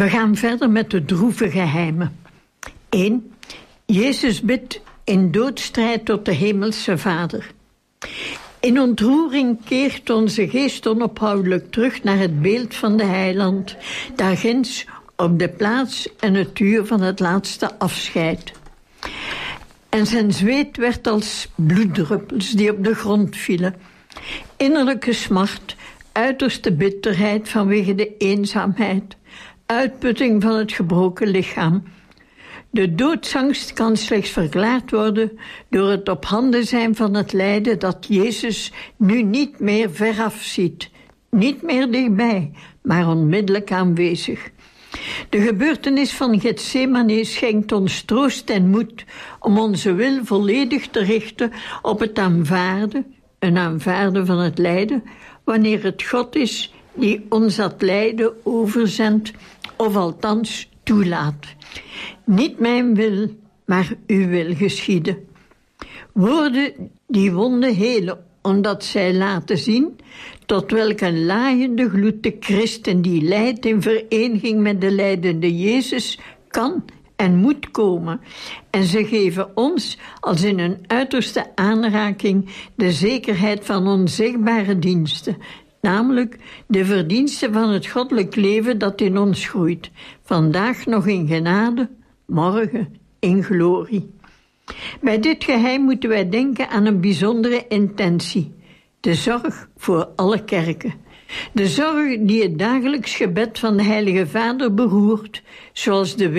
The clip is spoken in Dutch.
We gaan verder met de droeve geheimen. 1. Jezus bidt in doodstrijd tot de hemelse Vader. In ontroering keert onze geest onophoudelijk terug naar het beeld van de heiland, daar ginds op de plaats en het uur van het laatste afscheid. En zijn zweet werd als bloeddruppels die op de grond vielen. Innerlijke smart, uiterste bitterheid vanwege de eenzaamheid, uitputting van het gebroken lichaam. De doodsangst kan slechts verklaard worden door het op handen zijn van het lijden dat Jezus nu niet meer veraf ziet. Niet meer dichtbij, maar onmiddellijk aanwezig. De gebeurtenis van Getsemane schenkt ons troost en moed om onze wil volledig te richten op het aanvaarden van het lijden, wanneer het God is die ons dat lijden overzendt, of althans toelaat. Niet mijn wil, maar uw wil geschieden. Woorden die wonden helen, omdat zij laten zien tot welke laaiende gloed de christen die lijdt in vereniging met de lijdende Jezus kan en moet komen. En ze geven ons als in een uiterste aanraking de zekerheid van onzichtbare diensten, namelijk de verdiensten van het goddelijk leven dat in ons groeit, vandaag nog in genade, morgen in glorie. Bij dit geheim moeten wij denken aan een bijzondere intentie: de zorg voor alle kerken. De zorg die het dagelijks gebed van de Heilige Vader beroert, zoals de